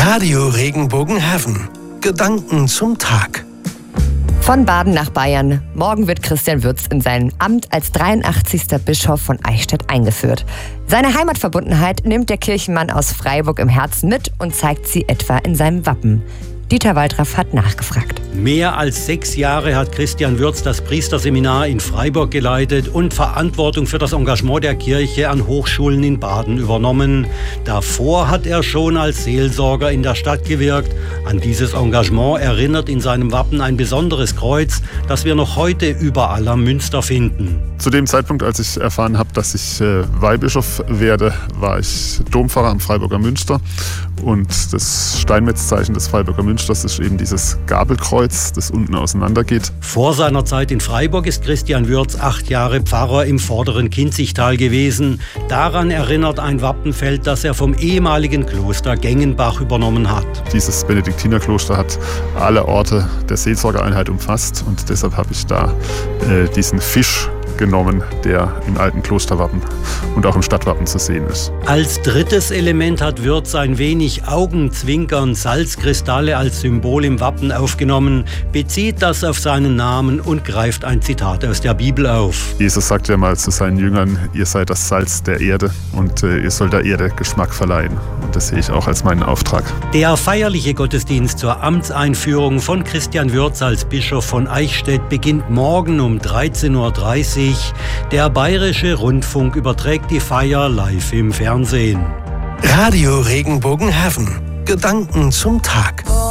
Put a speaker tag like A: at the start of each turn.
A: Radio Regenbogen-Heaven. Gedanken zum Tag.
B: Von Baden nach Bayern. Morgen wird Christian Würz in sein Amt als 83. Bischof von Eichstätt eingeführt. Seine Heimatverbundenheit nimmt der Kirchenmann aus Freiburg im Herzen mit und zeigt sie etwa in seinem Wappen. Dieter Waldraff hat nachgefragt.
C: Mehr als 6 Jahre hat Christian Würz das Priesterseminar in Freiburg geleitet und Verantwortung für das Engagement der Kirche an Hochschulen in Baden übernommen. Davor hat er schon als Seelsorger in der Stadt gewirkt. An dieses Engagement erinnert in seinem Wappen ein besonderes Kreuz, das wir noch heute überall am Münster finden.
D: Zu dem Zeitpunkt, als ich erfahren habe, dass ich Weihbischof werde, war ich Dompfarrer am Freiburger Münster. Und das Steinmetzzeichen des Freiburger Münsters ist eben dieses Gabelkreuz, das unten auseinandergeht.
C: Vor seiner Zeit in Freiburg ist Christian Würz 8 Jahre Pfarrer im vorderen Kinzigtal gewesen. Daran erinnert ein Wappenfeld, das er vom ehemaligen Kloster Gengenbach übernommen hat.
D: Dieses Benediktinerkloster hat alle Orte der Seelsorgereinheit umfasst und deshalb habe ich da diesen Fisch genommen, der im alten Klosterwappen und auch im Stadtwappen zu sehen ist.
C: Als drittes Element hat Würz ein wenig Augenzwinkern, Salzkristalle als Symbol im Wappen aufgenommen, bezieht das auf seinen Namen und greift ein Zitat aus der Bibel auf.
D: Jesus sagt ja mal zu seinen Jüngern, ihr seid das Salz der Erde und ihr sollt der Erde Geschmack verleihen. Und das sehe ich auch als meinen Auftrag.
C: Der feierliche Gottesdienst zur Amtseinführung von Christian Würz als Bischof von Eichstätt beginnt morgen um 13:30 Uhr. Der Bayerische Rundfunk überträgt die Feier live im Fernsehen.
A: Radio Regenbogen-Heaven. Gedanken zum Tag.